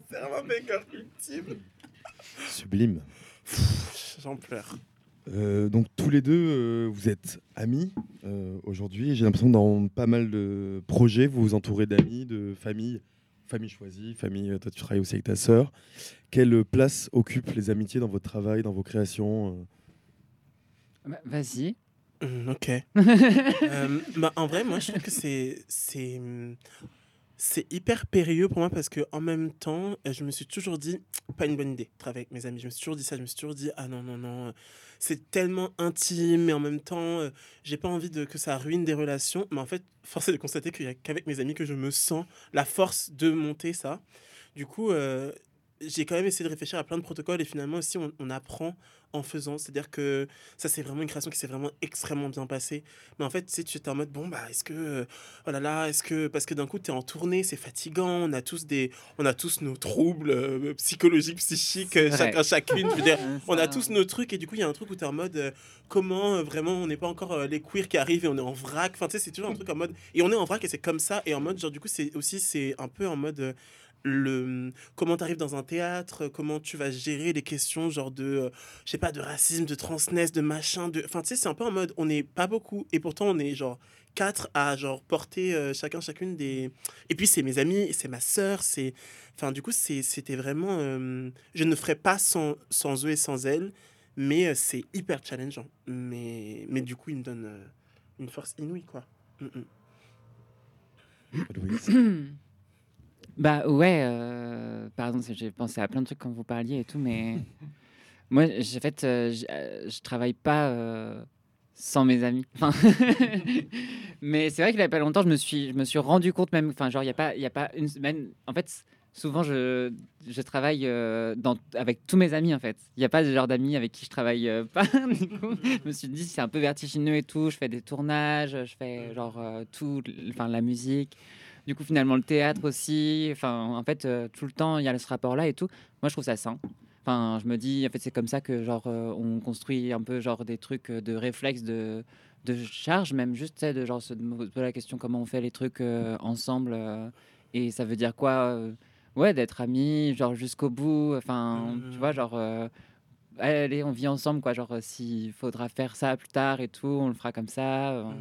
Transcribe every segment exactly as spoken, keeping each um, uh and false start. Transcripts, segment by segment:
C'est vraiment banger ultime. Sublime. Pff, j'en pleure. Euh, donc tous les deux, euh, vous êtes amis euh, aujourd'hui. J'ai l'impression que dans pas mal de projets, vous vous entourez d'amis, de familles, famille choisie, famille. Toi, tu travailles aussi avec ta sœur. Quelle place occupent les amitiés dans votre travail, dans vos créations euh Bah, vas-y. Mmh, ok. euh, bah, en vrai, moi, je trouve que c'est c'est c'est hyper périlleux pour moi parce que en même temps, euh, je me suis toujours dit pas une bonne idée de travailler avec mes amis. Je me suis toujours dit ça. Je me suis toujours dit ah non non non, euh, c'est tellement intime mais en même temps, euh, j'ai pas envie de que ça ruine des relations. Mais en fait, force est de constater qu'il y a qu'avec mes amis que je me sens la force de monter ça. Du coup, euh, j'ai quand même essayé de réfléchir à plein de protocoles et finalement aussi on, on apprend en faisant. C'est-à-dire que ça, c'est vraiment une création qui s'est vraiment extrêmement bien passée. Mais en fait, tu sais, tu es en mode, bon, bah, est-ce que, euh, oh là là, est-ce que, parce que d'un coup, tu es en tournée, c'est fatigant, on a tous des, on a tous nos troubles euh, psychologiques, psychiques, euh, chacun, chacune, je veux dire, on a tous nos trucs et du coup, il y a un truc où tu es en mode, euh, comment euh, vraiment, on n'est pas encore euh, les queers qui arrivent et on est en vrac. Enfin, tu sais, c'est toujours un truc en mode, et on est en vrac et c'est comme ça, et en mode, genre, du coup, c'est aussi, c'est un peu en mode, euh, le comment tu arrives dans un théâtre, comment tu vas gérer les questions genre de euh, je sais pas de racisme, de transness, de machin, de enfin tu sais c'est un peu en mode on n'est pas beaucoup et pourtant on est genre quatre à genre porter euh, chacun chacune des et puis c'est mes amis, c'est ma sœur, c'est enfin du coup c'est c'était vraiment euh, je ne ferais pas sans sans eux et sans elles mais euh, c'est hyper challengeant mais mais du coup ils me donnent euh, une force inouïe quoi. Mm-mm. Louise. Bah ouais, euh, pardon, c'est- j'ai pensé à plein de trucs quand vous parliez et tout, mais moi, j'ai- en fait, euh, je, euh, je travaille pas euh, sans mes amis. Enfin, mais c'est vrai qu'il y a pas longtemps, je me suis, je me suis rendu compte même, enfin, genre, il y a pas, il y a pas une semaine. En fait, souvent, je, je travaille euh, dans, avec tous mes amis, en fait. Il n'y a pas de genre d'amis avec qui je travaille euh, pas. Du coup, je me suis dit, c'est un peu vertigineux et tout. Je fais des tournages, je fais genre euh, tout, enfin, la musique. Du coup, finalement, le théâtre aussi. Enfin, en fait, euh, tout le temps, il y a ce rapport-là et tout. Moi, je trouve ça sain. Enfin, je me dis, en fait, c'est comme ça que, genre, euh, on construit un peu, genre, des trucs euh, de réflexe, de, de charge, même juste, tu sais, de, genre, se poser la question comment on fait les trucs euh, ensemble. euh, et ça veut dire quoi euh, ouais, d'être amis, genre, jusqu'au bout. Enfin, tu vois, genre, euh, allez, on vit ensemble, quoi. Genre, euh, s'il faudra faire ça plus tard et tout, on le fera comme ça. euh,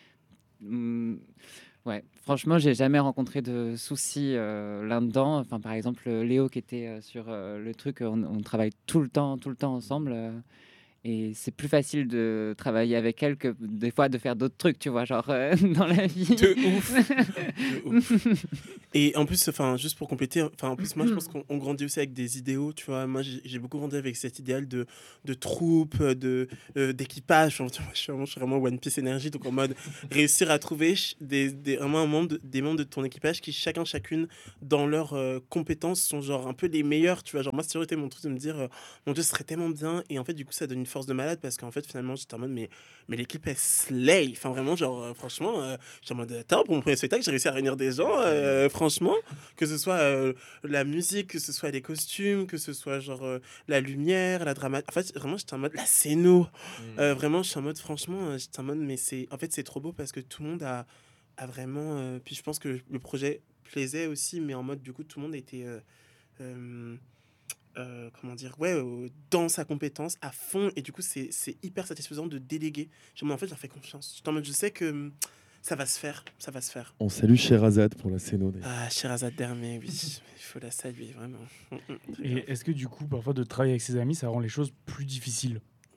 mm, Ouais, franchement, j'ai jamais rencontré de soucis euh, là-dedans. Enfin, par exemple, Léo qui était euh, sur euh, le truc, on, on travaille tout le temps, tout le temps ensemble. euh, et c'est plus facile de travailler avec elle que des fois de faire d'autres trucs, tu vois, genre euh, dans la vie. De ouf. De ouf. Et en plus, enfin, juste pour compléter, enfin, en plus, moi, je pense qu'on on grandit aussi avec des idéaux, tu vois. Moi, j'ai j'ai beaucoup grandi avec cet idéal de, de troupe, de, euh, d'équipage. Enfin, tu vois, je suis vraiment, je suis vraiment One Piece énergie, donc en mode réussir à trouver ch- des, des, vraiment un membre de- des membres de ton équipage qui, chacun, chacune, dans leurs euh, compétences, sont genre un peu les meilleurs, tu vois. Genre, moi, c'est toujours été mon truc de me dire, euh, mon Dieu, ce serait tellement bien. Et en fait, du coup, ça donne une force de malade parce qu'en fait, finalement, j'étais en mode, mais, mais l'équipe, elle slay. Enfin, vraiment, genre, euh, franchement, euh, j'étais en mode, attends, pour mon premier spectacle, j'ai réussi à réunir des gens, euh, franchement. Que ce soit euh, la musique, que ce soit les costumes, que ce soit genre euh, la lumière, la drama. En fait, vraiment, j'étais en mode la scéno. Euh, vraiment, je suis en mode, franchement, euh, j'étais en mode, mais c'est. En fait, c'est trop beau parce que tout le monde a, a vraiment. euh, Puis je pense que le projet plaisait aussi, mais en mode, du coup, tout le monde était. euh, euh, euh, comment dire, ouais, euh, dans sa compétence à fond, et du coup, c'est c'est hyper satisfaisant de déléguer. Genre, moi, en fait, je leur fais confiance. J'étais en mode, je sais que hum, ça va se faire, ça va se faire. On salue Sherazade pour la scéno. d'ailleurs. Ah, Sherazade Dermé, oui, il faut la saluer, vraiment. Mm, mm, très Et grave. est-ce que du coup, parfois, de travailler avec ses amis, ça rend les choses plus difficiles?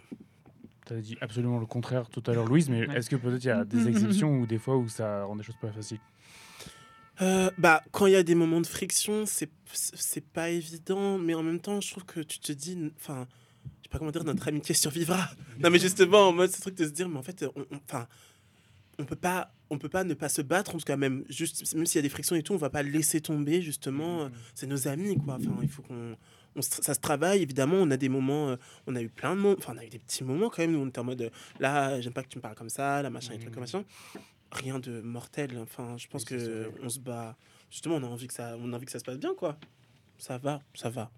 Tu as dit absolument le contraire tout à l'heure, Louise, mais Ouais. est-ce que peut-être il y a des exceptions ou des fois où ça rend des choses pas faciles? Euh, bah, quand il y a des moments de friction, c'est c'est pas évident, mais en même temps, je trouve que tu te dis, enfin, je sais pas comment dire, notre amitié survivra. Non, mais justement, en mode, ce truc de se dire, mais en fait, on, on- enfin, on peut pas, on peut pas ne pas se battre, en tout cas, même, juste, même s'il y a des frictions et tout, on va pas laisser tomber, justement, euh, c'est nos amis, quoi. Enfin, il faut qu'on, on se- ça se travaille, évidemment, on a des moments, euh, on a eu plein de moments, enfin, on a eu des petits moments quand même, où on était en mode, euh, là, j'aime pas que tu me parles comme ça, là, machin, et truc, machin. Rien de mortel, enfin, je pense Oui, ça, c'est que vrai. on se bat, justement, on a envie que ça, on a envie que ça se passe bien, quoi. Ça va, ça va.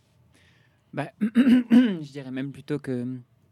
Bah, je dirais même plutôt que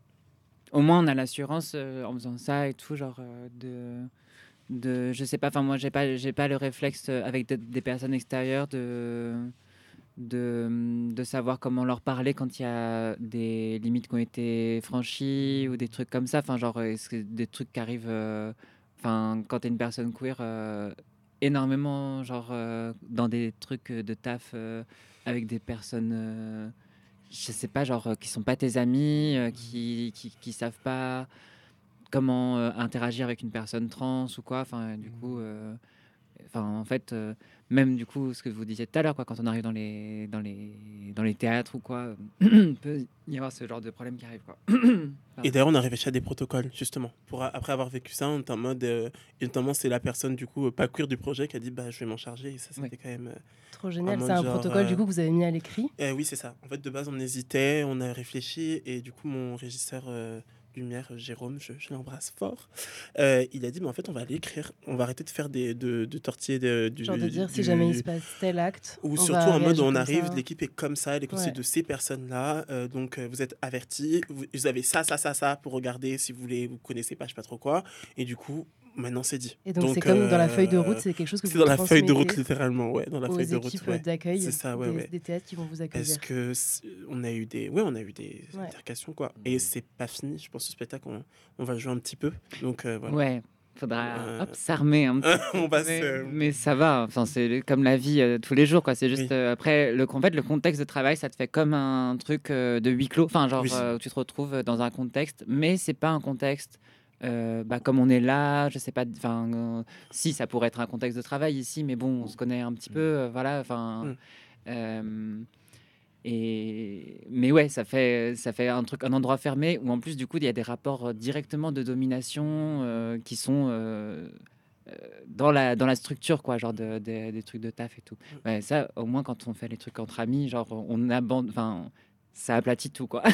au moins on a l'assurance euh, en faisant ça et tout, genre euh, de, de, je sais pas, enfin moi j'ai pas, j'ai pas le réflexe euh, avec de- des personnes extérieures de de, de savoir comment leur parler quand il y a des limites qui ont été franchies ou des trucs comme ça. Enfin, genre, est-ce que des trucs qui arrivent, euh, enfin, quand tu es une personne queer, euh, énormément, genre, euh, dans des trucs de taf euh, avec des personnes, euh, je sais pas, genre, euh, qui sont pas tes amis, euh, qui, qui, qui savent pas comment euh, interagir avec une personne trans ou quoi. Enfin, du coup, euh, enfin, en fait, euh, même du coup, ce que vous disiez tout à l'heure, quoi, quand on arrive dans les, dans les, dans les théâtres ou quoi, il peut y avoir ce genre de problème qui arrive, quoi. Et d'ailleurs, on a réfléchi à des protocoles, justement. Pour, après avoir vécu ça, on est en mode. Euh, et notamment, c'est la personne, du coup, euh, pas queer du projet qui a dit bah, je vais m'en charger. Et ça, c'était Ouais. quand même. Euh, Trop génial. mode C'est un genre, protocole euh, du coup que vous avez mis à l'écrit. euh, oui, c'est ça. En fait, de base, on hésitait, on a réfléchi. Et du coup, mon régisseur euh, lumière, Jérôme, je, je l'embrasse fort, euh, il a dit mais en fait, on va aller écrire. On va arrêter de faire des, de, de tortiller de, du. Genre de dire du, si jamais il se passe tel acte. Ou on surtout va en mode où réagir on comme arrive, ça. l'équipe est comme ça, elle est constituée Ouais. de ces personnes-là. euh, donc euh, vous êtes avertis, vous, vous avez ça, ça, ça, ça pour regarder si vous voulez, vous connaissez pas, je sais pas trop quoi. Et du coup, maintenant c'est dit. Et donc, c'est comme dans la feuille de route, c'est quelque chose que c'est vous dans la feuille de route transmettez littéralement, ouais, dans la aux feuille de route. équipes Ouais. d'accueil C'est ça, ouais, des, ouais. des théâtres qui vont vous accueillir. Parce que c'est- on a eu des, ouais, on a eu des Ouais. altercations quoi. Et c'est pas fini. Je pense que ce spectacle, on, on va jouer un petit peu. Donc euh, voilà. Ouais, faudra Euh, hop, s'armer un petit on va mais, se. mais ça va, enfin, c'est comme la vie euh, tous les jours, quoi. C'est juste Oui. euh, après le, en fait, le contexte de travail, ça te fait comme un truc euh, de huis clos, enfin genre Oui. euh, où tu te retrouves dans un contexte, mais c'est pas un contexte euh, bah, comme on est là, je sais pas, enfin euh, si ça pourrait être un contexte de travail ici, mais bon, on se connaît un petit peu, euh, voilà, enfin. Mm. euh, et mais ouais, ça fait ça fait un truc, un endroit fermé où en plus du coup il y a des rapports euh, directement de domination euh, qui sont euh, euh, dans la dans la structure quoi, genre de, de- des trucs de taf et tout. Ouais, ça au moins quand on fait les trucs entre amis, genre on abandonne, enfin ça aplatit tout quoi.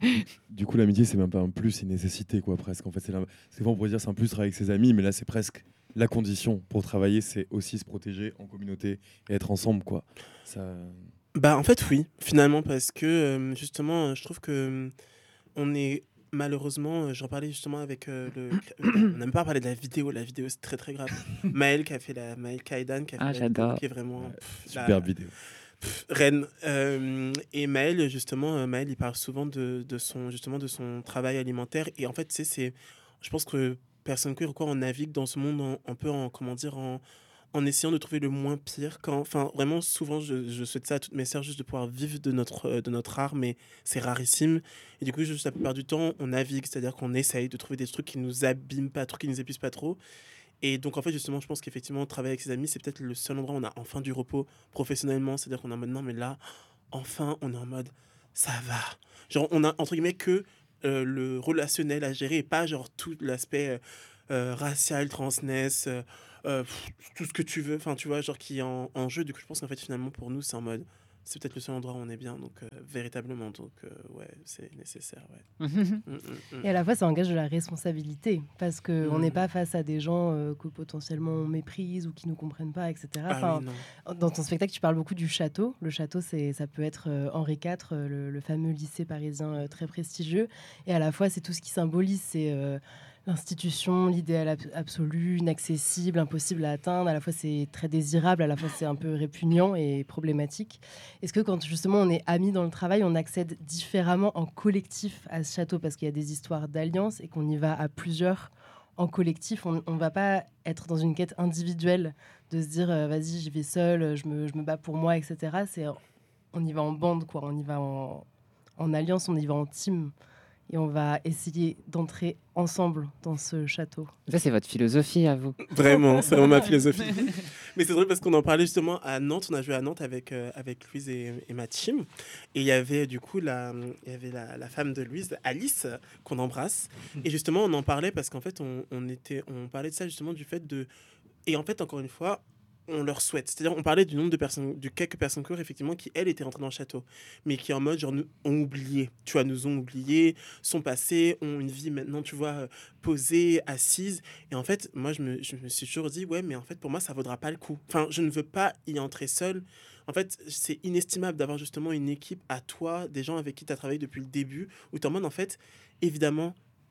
Du coup, l'amitié, c'est même pas un plus, c'est une nécessité, quoi, presque. En fait, c'est la... souvent on pourrait dire c'est un plus travailler avec ses amis, mais là, c'est presque la condition pour travailler, c'est aussi se protéger en communauté et être ensemble, quoi. Ça... Bah en fait oui, finalement parce que euh, justement, euh, je trouve que euh, on est malheureusement, euh, j'en parlais justement avec euh, le, euh, on n'a même pas parlé de la vidéo, la vidéo c'est très très grave. Maël qui a fait la, Maël Kaidan qui a fait Ah, la vidéo, j'adore. qui est vraiment Ouais, pff, la- Superbe vidéo. pff, reine. Euh, et Maël justement, euh, Maël il parle souvent de, de son justement de son travail alimentaire et en fait tu sais, c'est, je pense que personne queer ou quoi on navigue dans ce monde en- un peu en comment dire en en essayant de trouver le moins pire. Quand, enfin, vraiment, souvent, je, je souhaite ça à toutes mes sœurs, juste de pouvoir vivre de notre, euh, de notre art, mais c'est rarissime. Et du coup, juste la plupart du temps, on navigue, c'est-à-dire qu'on essaye de trouver des trucs qui nous abîment pas trop, qui nous épuisent pas trop. Et donc, en fait, justement, je pense qu'effectivement, travailler avec ses amis, c'est peut-être le seul endroit où on a enfin du repos professionnellement. C'est-à-dire qu'on est en mode, non, mais là, enfin, on est en mode, ça va. Genre, on a, entre guillemets, que euh, le relationnel à gérer et pas, genre, tout l'aspect euh, euh, racial, transness, euh, euh, pff, tout ce que tu veux, enfin tu vois, genre qui est en, en jeu. Du coup, je pense qu'en fait, finalement, pour nous, c'est en mode, c'est peut-être le seul endroit où on est bien, donc euh, véritablement, donc euh, ouais, c'est nécessaire, ouais. Mm, mm, mm. Et à la fois, ça engage de la responsabilité parce qu'on Mm. n'est pas face à des gens euh, que potentiellement on méprise ou qui nous comprennent pas, et cetera. Ah Enfin, oui, non. dans ton spectacle, tu parles beaucoup du château. Le château, c'est, ça peut être euh, Henri quatre, euh, le, le fameux lycée parisien euh, très prestigieux. Et à la fois, c'est tout ce qui symbolise, c'est euh, l'institution, l'idéal ab- absolu, inaccessible, impossible à atteindre. À la fois, c'est très désirable, à la fois, c'est un peu répugnant et problématique. Est-ce que quand justement on est amis dans le travail, on accède différemment en collectif à ce château parce qu'il y a des histoires d'alliance et qu'on y va à plusieurs en collectif, on ne va pas être dans une quête individuelle de se dire euh, vas-y j'y vais seul, je me, je me bats pour moi, et cetera. C'est, on y va en bande, quoi. On y va en, en alliance, on y va en team. Et on va essayer d'entrer ensemble dans ce château. Ça c'est votre philosophie à vous. Vraiment, c'est vraiment ma philosophie. Mais c'est drôle parce qu'on en parlait justement à Nantes. On a joué à Nantes avec, euh, avec Louise et, et ma team. Et il y avait du coup la, il y avait la, la femme de Louise, Alice, qu'on embrasse. Et justement, on en parlait parce qu'en fait, on, on, était, on parlait de ça justement, du fait de... Et en fait, encore une fois, on leur souhaite. C'est-à-dire, on parlait du nombre de personnes, de quelques personnes queer, effectivement, qui, elles, étaient rentrées dans le château. Mais qui, en mode, genre, nous ont oublié. Tu vois, nous ont oubliés, sont passés, ont une vie maintenant, tu vois, euh, posée, assise. Et en fait, moi, je me, je me suis toujours dit, ouais, mais en fait, pour moi, ça vaudra pas le coup. Enfin, je ne veux pas y entrer seule. En fait, c'est inestimable d'avoir justement une équipe à toi, des gens avec qui tu as travaillé depuis le début, où tu es en mode, en fait, évidemment,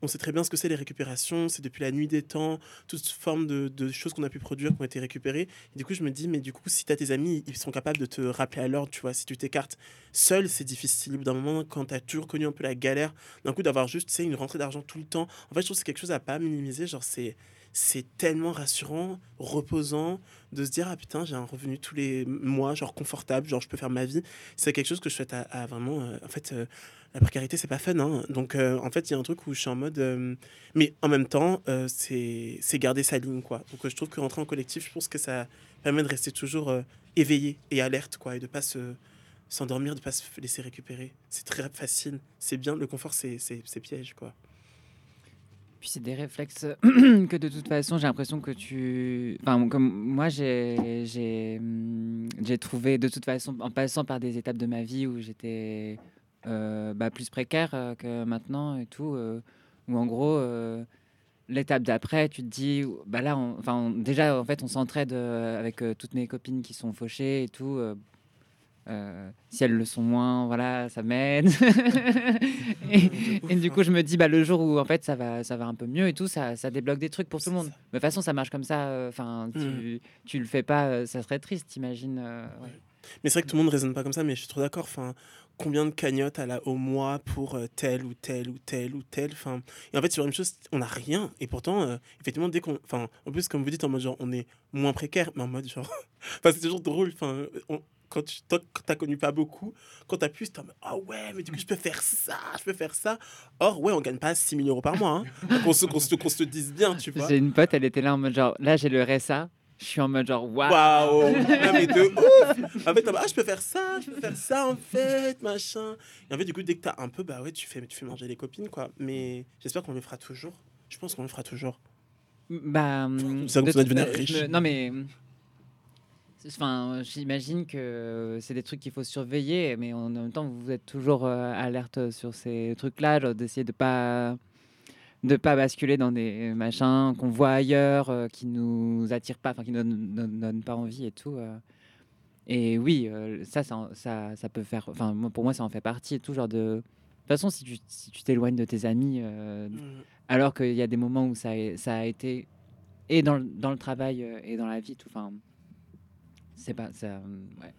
on sait très bien ce que c'est les récupérations, c'est depuis la nuit des temps, toute forme de, de choses qu'on a pu produire qui ont été récupérées. Et du coup, je me dis, mais du coup, si tu as tes amis, ils sont capables de te rappeler à l'ordre, tu vois, si tu t'écartes seul, c'est difficile. Au bout d'un moment, quand tu as toujours connu un peu la galère, d'un coup, d'avoir juste, tu sais, une rentrée d'argent tout le temps, en fait, je trouve que c'est quelque chose à pas minimiser, genre, c'est... C'est tellement rassurant, reposant, de se dire, ah putain, j'ai un revenu tous les mois, genre confortable, genre je peux faire ma vie. C'est quelque chose que je souhaite à, à vraiment. euh, en fait, euh, la précarité, c'est pas fun. Hein. Donc, euh, en fait, il y a un truc où je suis en mode. euh, mais en même temps, euh, c'est c'est garder sa ligne, quoi. Donc, euh, je trouve que rentrer en collectif, je pense que ça permet de rester toujours euh, éveillé et alerte, quoi, et de pas se s'endormir, de pas se laisser récupérer. C'est très facile. C'est bien. Le confort, c'est c'est c'est piège, quoi. Puis c'est des réflexes que de toute façon, j'ai l'impression que tu. Enfin, comme moi, j'ai, j'ai, hum, j'ai trouvé de toute façon, en passant par des étapes de ma vie où j'étais euh, bah, plus précaire euh, que maintenant et tout, euh, où en gros, euh, l'étape d'après, tu te dis, bah là, on- enfin, on- déjà, en fait, on s'entraide euh, avec euh, toutes mes copines qui sont fauchées et tout. euh, euh, si elles le sont moins, voilà, ça m'aide. et, et du coup, je me dis, bah, le jour où en fait ça va, ça va un peu mieux et tout, ça, ça débloque des trucs pour tout le monde. C'est ça. Mais de toute façon, ça marche comme ça. Enfin, tu, tu le fais pas, euh, ça serait triste, t'imagines. euh, ouais. Mais c'est vrai que tout le monde raisonne pas comme ça, mais je suis trop d'accord. Enfin, combien de cagnottes elle a au mois pour euh, tel ou tel ou tel ou tel. Enfin, et en fait, sur la même chose, on n'a rien. Et pourtant, euh, effectivement, dès qu'on. Enfin, en plus, comme vous dites, en mode genre, on est moins précaire, mais en mode genre. Enfin, c'est toujours drôle. Enfin, on- quand tu toi, quand t'as connu pas beaucoup, quand t'as plus, t'es en mode ah ouais, mais du coup, je peux faire ça, je peux faire ça. Or, ouais, on gagne pas six mille euros par mois. Hein. Qu'on se, qu'on se, qu'on se dise bien, tu vois. J'ai une pote, elle était là en mode genre, là j'ai le R S A. Je suis en mode genre, waouh. Waouh! Non, mais de ouf! En fait, t'es en mode, ah, je peux faire ça, je peux faire ça, en fait, machin. Et en fait, du coup, dès que t'as un peu, bah ouais, tu fais, tu fais manger les copines, quoi. Mais j'espère qu'on le fera toujours. Je pense qu'on le fera toujours. Bah, hum, Ça, de on va toute devenir fa- je riche. me- non mais, hum, enfin, j'imagine que c'est des trucs qu'il faut surveiller, mais en même temps, vous êtes toujours euh, alerte sur ces trucs-là, genre d'essayer de pas, de pas basculer dans des machins qu'on voit ailleurs, euh, qui nous attirent pas, enfin qui nous donnent, donnent- donnent pas envie et tout. euh. Et oui, euh, ça, ça, en- ça, ça peut faire, enfin, moi, pour moi, ça en fait partie et tout, genre de. De toute façon, si tu si tu t'éloignes de tes amis, euh, Mm. alors qu'il y a des moments où ça a, ça a été et dans le, dans le travail euh, et dans la vie, tout. Enfin, c'est pas ça. euh, Ouais.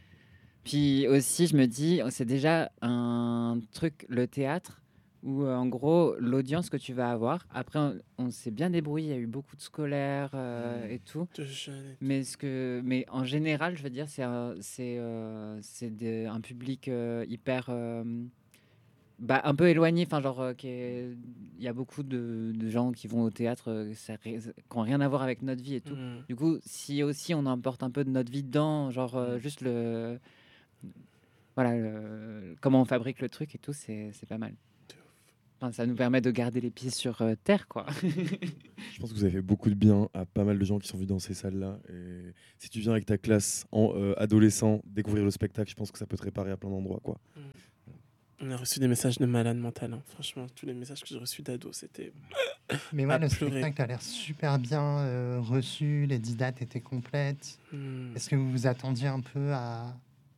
Puis aussi, je me dis, c'est déjà un truc, le théâtre, où euh, en gros, l'audience que tu vas avoir. Après, on, on s'est bien débrouillé. Il y a eu beaucoup de scolaires euh, et tout. De jeune. Mais ce que, mais en général, je veux dire, c'est un, c'est euh, c'est de- un public euh, hyper euh, bah, un peu éloigné, enfin genre euh, qui est- il y a beaucoup de, de gens qui vont au théâtre euh, ça, ré- qui n'ont rien à voir avec notre vie et tout. Mm. Du coup, si aussi on emporte un peu de notre vie dedans, genre euh, juste le voilà le- comment on fabrique le truc et tout, c'est c'est pas mal. Enfin, ça nous permet de garder les pieds sur euh, terre, quoi. Je pense que vous avez fait beaucoup de bien à pas mal de gens qui sont venus dans ces salles-là. Et si tu viens avec ta classe en euh, adolescent découvrir le spectacle, je pense que ça peut te réparer à plein d'endroits, quoi. On a reçu des messages de malades mentales. Hein. Franchement, tous les messages que j'ai reçus d'ados, c'était. Mais ouais, à le pleurer. spectacle a l'air super bien euh, reçu, les dix dates étaient complètes. Mm. Est-ce que vous vous attendiez un peu à,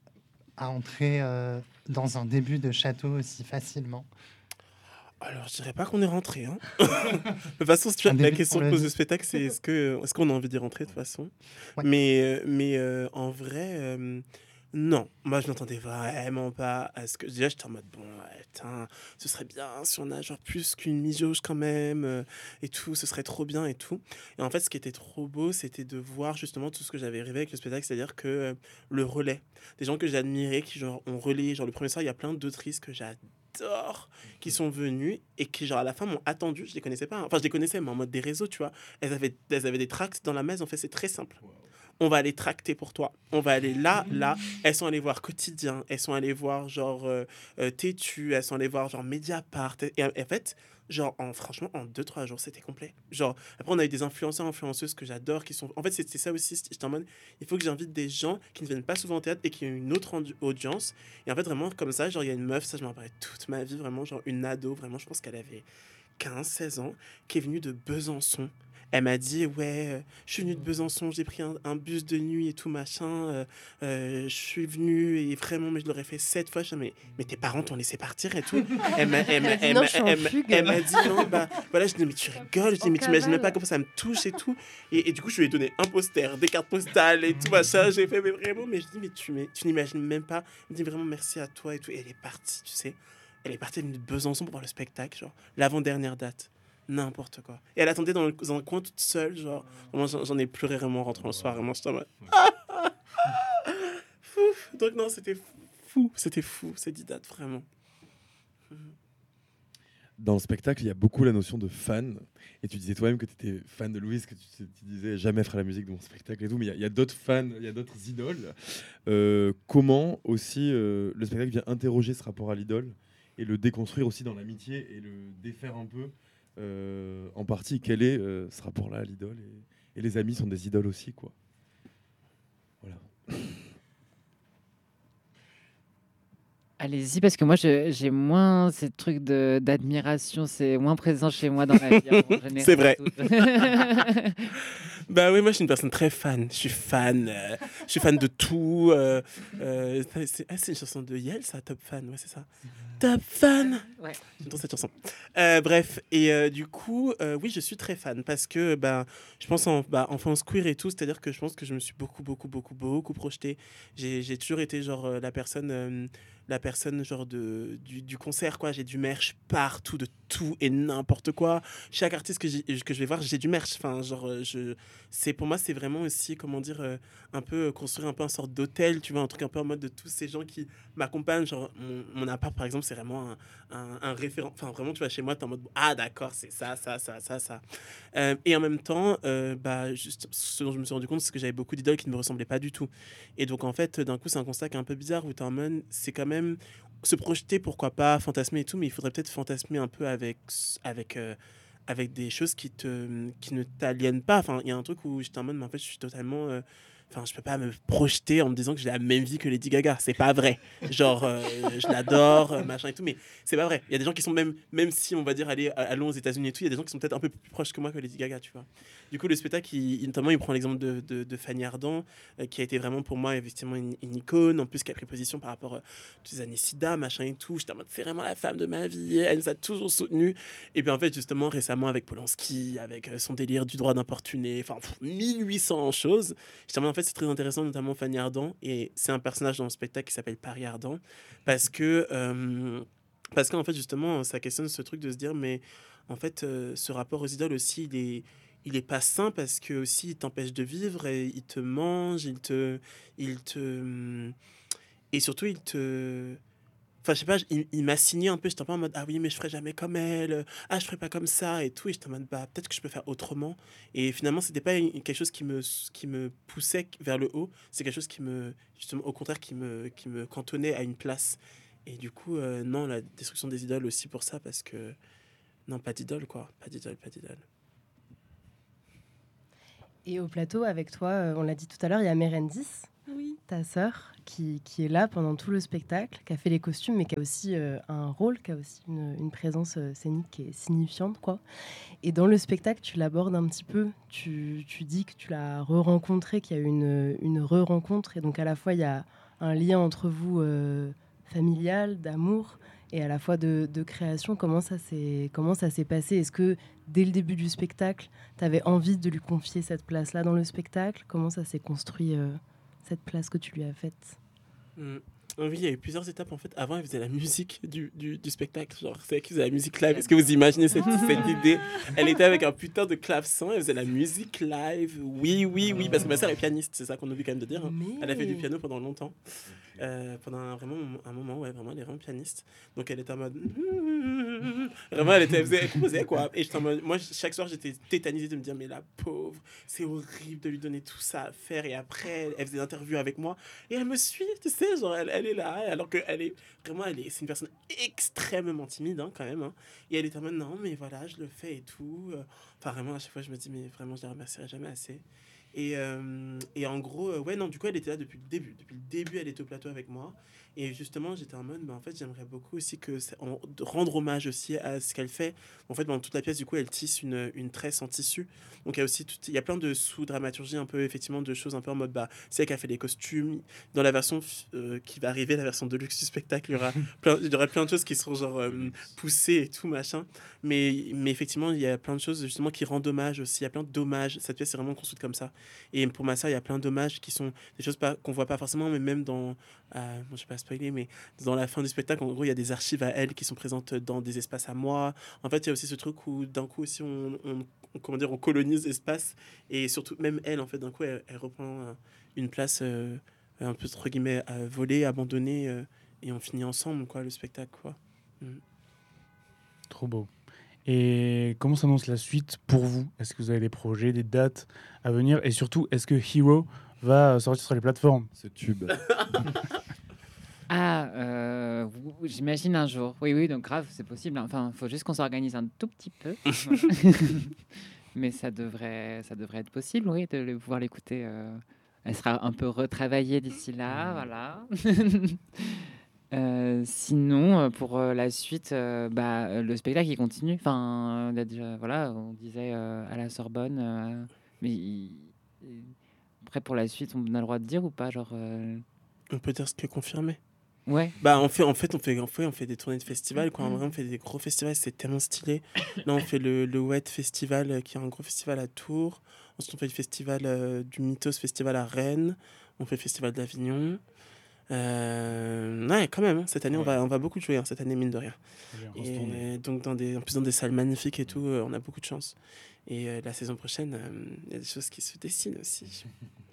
à entrer euh, dans un début de château aussi facilement? Alors, je dirais pas qu'on est rentré. Hein. de toute façon, si tu vois, Un la début question pour que le pose le vie. spectacle, c'est est-ce que est-ce qu'on a envie d'y rentrer de toute façon. Ouais. Mais euh, mais euh, en vrai, euh, non. Moi, je n'entendais vraiment pas à ce que déjà j'étais en mode bon, ouais, putain, ce serait bien si on a genre plus qu'une mi-jauge quand même euh, et tout, ce serait trop bien et tout. Et en fait, ce qui était trop beau, c'était de voir justement tout ce que j'avais rêvé avec le spectacle, c'est-à-dire que euh, le relais, des gens que j'admirais qui genre ont relayé, genre le premier soir, il y a plein d'autrices que j'adore qui sont venues et qui genre à la fin m'ont attendu, je les connaissais pas, hein. Enfin je les connaissais mais en mode des réseaux, tu vois. Elles avaient elles avaient des tracts dans la messe, en fait c'est très simple. On va aller tracter pour toi. On va aller là, là. Elles sont allées voir Quotidien. Elles sont allées voir genre euh, euh, Tétu. Elles sont allées voir genre Mediapart. Et, et en fait, genre en, franchement, en deux trois jours, c'était complet. Genre, après, on a eu des influenceurs, influenceuses que j'adore qui sont. En fait, c'est c'est ça aussi. J'étais en mode, il faut que j'invite des gens qui ne viennent pas souvent au théâtre et qui ont une autre andi- audience. Et en fait, vraiment, comme ça, genre, il y a une meuf, ça, je m'en rappelle toute ma vie, vraiment, genre une ado, vraiment, je pense qu'elle avait quinze seize ans, qui est venue de Besançon. Elle m'a dit, ouais, euh, je suis venue de Besançon, j'ai pris un, un bus de nuit et tout, machin. euh, euh, suis venue et vraiment, mais je l'aurais fait sept fois. Je dis, mais, mais tes parents t'ont laissé partir et tout. Elle m'a, elle m'a, elle m'a, elle m'a, elle m'a dit non, bah voilà. Je dis, mais tu rigoles. Je dis, mais tu imagines même pas comment ça me touche et tout. Et, et du coup, je lui ai donné un poster, des cartes postales et tout, machin. J'ai fait, mais vraiment, mais je dis, mais tu, mais, tu n'imagines même pas. Elle me dit vraiment merci à toi et tout. Et elle est partie, tu sais. Elle est partie, elle est venue de Besançon pour voir le spectacle, genre l'avant-dernière date. N'importe quoi. Et elle attendait dans, le, dans un coin toute seule, genre. Vraiment, j'en, j'en ai pleuré vraiment en rentrant le soir. Vraiment, j'étais en mode. Fou. Donc, non, c'était fou. C'était fou, ces dix dates, vraiment. Dans le spectacle, il y a beaucoup la notion de fan. Et tu disais toi-même que tu étais fan de Louise, que tu, tu disais jamais faire la musique de mon spectacle et tout. Mais il y a, il y a d'autres fans, il y a d'autres idoles. Euh, comment aussi euh, le spectacle vient interroger ce rapport à l'idole et le déconstruire aussi dans l'amitié et le défaire un peu euh, en partie. Quel est euh, ce rapport-là à l'idole et, et les amis sont des idoles aussi, quoi. Voilà. Allez-y, parce que moi, je- j'ai moins ces trucs de- d'admiration, c'est moins présent chez moi dans la vie. en général. C'est vrai. Bah oui, moi je suis une personne très fan. Je suis fan. euh, je suis fan de tout. euh, euh, c'est, ah, c'est une chanson de Yel, ça, Top Fan. Ouais, c'est ça. Top Fan. Ouais. J'adore cette chanson. Euh, bref, et euh, du coup, euh, oui, je suis très fan parce que bah, je pense en bah, enfance queer et tout, c'est-à-dire que je pense que je me suis beaucoup, beaucoup, beaucoup, beaucoup projetée. J'ai, j'ai toujours été genre euh, la personne. euh, la personne genre de, du, du concert, quoi. J'ai du merch partout, de tout et n'importe quoi. Chaque artiste que, j'ai- que je vais voir, j'ai du merch. Enfin, genre, euh, je, c'est, pour moi, c'est vraiment aussi, comment dire, euh, un peu euh, construire un peu une sorte d'hôtel, tu vois, un truc un peu en mode de tous ces gens qui m'accompagnent. Genre, mon, mon appart, par exemple, c'est vraiment un, un, un référent. Enfin, vraiment, tu vois, chez moi, t'es en mode, ah, d'accord, c'est ça, ça, ça, ça, ça. Euh, et en même temps, euh, bah, juste, ce dont je me suis rendu compte, c'est que j'avais beaucoup d'idoles qui ne me ressemblaient pas du tout. Et donc, en fait, d'un coup, c'est un constat qui est un peu bizarre où t'es en mode, c'est quand même se projeter, pourquoi pas, fantasmer et tout, mais il faudrait peut-être fantasmer un peu avec, avec, euh, avec des choses qui, te, qui ne t'aliènent pas. Enfin, il y a un truc où j'étais en mode, mais en fait, je suis totalement. euh, Enfin, je peux pas me projeter en me disant que j'ai la même vie que Lady Gaga. C'est pas vrai. Genre, euh, je l'adore, euh, machin et tout, mais c'est pas vrai. Il y a des gens qui sont même, même si on va dire aller allons aux États-Unis et tout, il y a des gens qui sont peut-être un peu plus proches que moi que Lady Gaga, tu vois. Du coup, le spectacle, il, il- notamment, il prend l'exemple de, de, de Fanny Ardant, euh, qui a été vraiment pour moi effectivement une, une icône, en plus qui a pris position par rapport euh, aux années SIDA, machin et tout. J'étais en mode, c'est vraiment la femme de ma vie. Elle nous a toujours soutenus. Et puis en fait, justement, récemment avec Polanski, avec euh, son délire du droit d'importuner, enfin pff, mille huit cents choses. J'étais en mode, en fait, c'est très intéressant, notamment Fanny Ardant. Et c'est un personnage dans le spectacle qui s'appelle Paris Ardant, parce que euh, parce qu'en fait, justement, ça questionne ce truc de se dire, mais en fait, euh, ce rapport aux idoles aussi, il est il est pas sain parce que aussi il t'empêche de vivre et il te mange, il te il te et surtout il te enfin je sais pas, il, il m'a signé un peu, j'étais un peu en mode ah oui mais je ferai jamais comme elle, ah je ferai pas comme ça et tout, et j'étais en mode bah peut-être que je peux faire autrement, et finalement c'était pas une- quelque chose qui me qui me poussait vers le haut, c'est quelque chose qui me justement au contraire qui me qui me cantonnait à une place. Et du coup euh, non, la destruction des idoles aussi pour ça, parce que non, pas d'idole quoi, pas d'idole, pas d'idole. Et au plateau, avec toi, euh, on l'a dit tout à l'heure, il y a Mérendis, Oui. ta sœur, qui, qui est là pendant tout le spectacle, qui a fait les costumes, mais qui a aussi euh, un rôle, qui a aussi une, une présence euh, scénique qui est signifiante, quoi. Et dans le spectacle, tu l'abordes un petit peu. Tu, tu dis que tu l'as re-rencontrée, qu'il y a eu une, une re-rencontre. Et donc, à la fois, il y a un lien entre vous euh, familial, d'amour, et à la fois de, de création. Comment ça s'est, comment ça s'est passé? Est-ce que, dès le début du spectacle, tu avais envie de lui confier cette place-là dans le spectacle? Comment ça s'est construit, euh, cette place que tu lui as faite? Mm. Oui, il y a eu plusieurs étapes en fait. Avant, elle faisait la musique du, du, du spectacle. Genre, c'est elle qui faisait la musique live. Est-ce que vous imaginez cette, cette idée? Elle était avec un putain de clavecin, elle faisait la musique live. Oui, oui, oui, parce que ma sœur est pianiste, c'est ça qu'on oublie quand même de dire. Hein. Mais... Elle a fait du piano pendant longtemps. Euh, pendant un, vraiment un moment, ouais, vraiment, elle est vraiment pianiste. Donc elle était en mode. Vraiment, elle, était, elle, faisait, elle composait quoi. Et j'étais en mode. Moi, chaque soir, j'étais tétanisée de me dire, mais la pauvre, c'est horrible de lui donner tout ça à faire. Et après, elle faisait des interviews avec moi. Et elle me suit, tu sais, genre, elle, elle est là. Alors qu'elle est. Vraiment, elle est, c'est une personne extrêmement timide, hein, quand même. Hein. Et elle est en mode, non, mais voilà, je le fais et tout. Enfin, vraiment, à chaque fois, je me dis, mais vraiment, je la remercierai jamais assez. Et, euh, et en gros, euh, ouais, non, du coup, elle était là depuis le début. Depuis le début, elle était au plateau avec moi. Et justement, j'étais en mode, bah, en fait, j'aimerais beaucoup aussi que ça- en- de rendre hommage aussi à ce qu'elle fait. En fait, dans toute la pièce, du coup, elle tisse une, une tresse en tissu. Donc, il y a aussi tout, il y a plein de sous-dramaturgie, un peu, effectivement, de choses un peu en mode, bah, c'est elle qui a fait les costumes. Dans la version euh, qui va arriver, la version de luxe du spectacle, il y aura plein, il y aura plein de choses qui seront genre euh, poussées et tout, machin. Mais, mais effectivement, il y a plein de choses, justement, qui rendent hommage aussi. Il y a plein d'hommages. Cette pièce est vraiment construite comme ça. Et pour ma sœur, il y a plein d'hommages qui sont des choses pas, qu'on voit pas forcément, mais même dans, euh, bon, je vais pas spoiler, mais dans la fin du spectacle, en gros, il y a des archives à elle qui sont présentes dans des espaces à moi. En fait, il y a aussi ce truc où d'un coup aussi on, on, on- comment dire, on colonise l'espace et surtout même elle, en fait, d'un coup, elle, elle reprend euh, une place euh, un peu entre guillemets euh, volée, abandonnée, euh, et on finit ensemble, quoi, le spectacle, quoi. Mm. Trop beau. Et comment s'annonce la suite pour vous? Est-ce que vous avez des projets, des dates à venir? Et surtout, est-ce que Hero va sortir sur les plateformes? Ce tube. Ah, euh, vous- j'imagine un jour. Oui, oui, donc grave, c'est possible. hein. Enfin, il faut juste qu'on s'organise un tout petit peu. Voilà. Mais ça devrait, ça devrait être possible, oui, de le- pouvoir l'écouter. euh. Elle sera un peu retravaillée d'ici là, voilà. Euh, sinon, euh, pour euh, la suite, euh, bah, euh, le spectacle il continue. Enfin, euh, déjà, voilà, on disait euh, à la Sorbonne, euh, mais il- il- après pour la suite, on a le droit de dire ou pas, genre, euh, On peut dire ce que confirmer. ouais. Bah, on fait, en fait, on fait, on fait, on fait des tournées de festivals, quoi. En vrai, on fait des gros festivals, c'est tellement stylé. Là, on fait le, le Wet Festival, euh, qui est un gros festival à Tours. Ensuite, on fait le festival euh, du Mythos Festival à Rennes. On fait le festival d'Avignon. Euh, ouais, quand même, hein, cette année, on, va, on va beaucoup jouer, hein, cette année, mine de rien. Et donc, dans des, en plus, dans des salles magnifiques et tout, euh, on a beaucoup de chance. Et euh, la saison prochaine, euh, il y a des choses qui se dessinent aussi.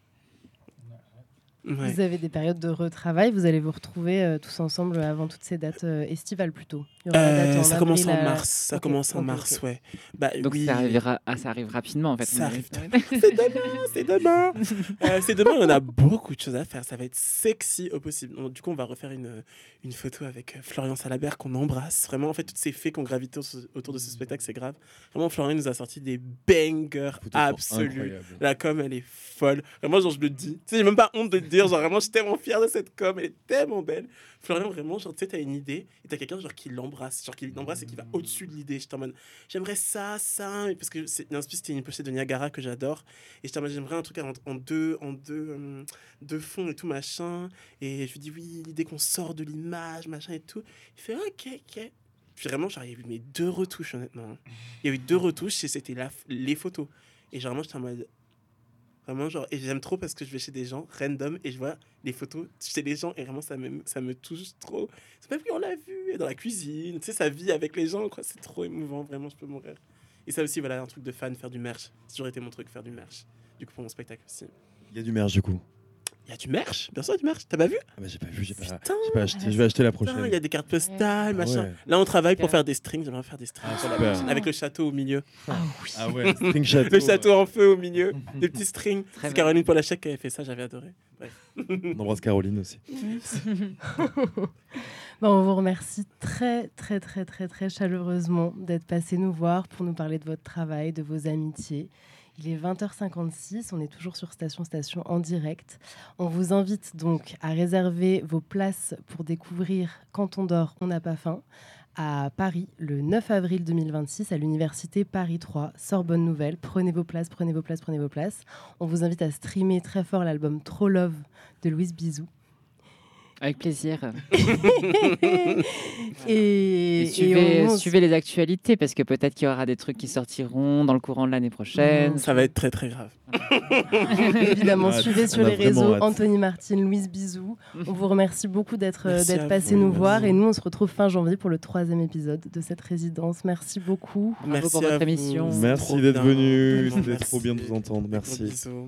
Ouais. Vous avez des périodes de retravail, vous allez vous retrouver euh, tous ensemble avant toutes ces dates euh, estivales plutôt. Il y aura la date Euh, en ça avril commence en à- mars. Ça Ok, commence en ok, mars, ok. ouais. Bah, Donc oui. ça, arrivera, ah, ça arrive rapidement en fait. Ça on arrive dirait. C'est demain, c'est demain. Euh, c'est demain, on a beaucoup de choses à faire. Ça va être sexy au possible. Donc, du coup, on va refaire une, une photo avec euh, Florian Salabert qu'on embrasse. Vraiment, en fait, toutes ces fées qu'on gravite autour, autour de ce spectacle, c'est grave. Vraiment, Florian nous a sorti des bangers absolus. La com, elle est folle. Vraiment, genre, je le dis. Tu sais, j'ai même pas honte de le dire. Genre, vraiment, je suis tellement fière de cette com. Elle est tellement belle. Florian, vraiment, genre, tu sais, t'as une idée et t'as quelqu'un, genre, qui l'embrasse. Genre, qui l'embrasse et qui va au-dessus de l'idée. J'étais en mode, j'aimerais ça, ça. Parce que c'est, en plus, c'était une pochette de Niagara que j'adore. Et j'étais en mode, j'aimerais un truc en, en deux, en deux, euh, deux fonds et tout, machin. Et je lui dis, oui, l'idée qu'on sort de l'image, machin et tout. Il fait, ok, ok. Puis vraiment, genre, il y a eu mes deux retouches, honnêtement. Il y a eu deux retouches et c'était la, les photos. Et genre, moi, j'étais en mode. Vraiment, genre, et j'aime trop parce que je vais chez des gens random et je vois les photos chez les gens et vraiment, ça me, ça me touche trop. C'est pas oui, on l'a vu dans la cuisine, tu sais, ça vit avec les gens, quoi. C'est trop émouvant, vraiment, je peux mourir. Et ça aussi, voilà, un truc de fan, faire du merch. C'est toujours été mon truc, faire du merch. Du coup, pour mon spectacle aussi. Il y a du merch du coup. Il y a du merch, bien sûr, il y a du merch. T'as pas vu? Ah bah, j'ai pas vu, j'ai pas, Putain, j'ai pas acheté. Je vais acheter la Putain, prochaine. il y a des cartes postales, machin. ouais. Là, on travaille pour Super. faire des strings. J'aimerais faire des strings Ah, pour la super. prochaine, avec le château au milieu. Ah oui. Ah ouais, string château. Le château en feu au milieu, des petits strings. Très C'est bien. Caroline Polachek qui avait fait ça, j'avais adoré. Bref. On embrasse Caroline aussi. Bon, on vous remercie très, très, très, très, très chaleureusement d'être passé nous voir pour nous parler de votre travail, de vos amitiés. Il est vingt heures cinquante-six, on est toujours sur Station Station en direct. On vous invite donc à réserver vos places pour découvrir Quand on dort, on n'a pas faim à Paris le neuf avril deux mille vingt-six à l'université Paris trois, Sorbonne Nouvelle. Prenez vos places, prenez vos places, prenez vos places. On vous invite à streamer très fort l'album Trop Love de Louise Bizou. Avec plaisir. et, Et suivez, et on- suivez les actualités parce que peut-être qu'il y aura des trucs qui sortiront dans le courant de l'année prochaine. Ça va être très très grave. Évidemment, Ah, suivez on sur a les vraiment réseaux hâte. Anthony Martine, Louise Bizou. On vous remercie beaucoup d'être euh, Merci à d'être vous, passé nous merci. voir et nous on se retrouve fin janvier pour le troisième épisode de cette résidence. Merci beaucoup. Bravo pour à votre vous. émission. C'est Merci trop d'être bien. venu. Vraiment, C'était merci. trop bien de vous entendre. Gros Merci. bisous.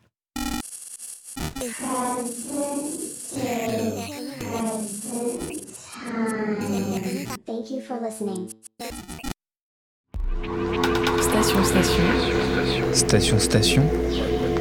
Thank you for listening. Station Station. Station Station.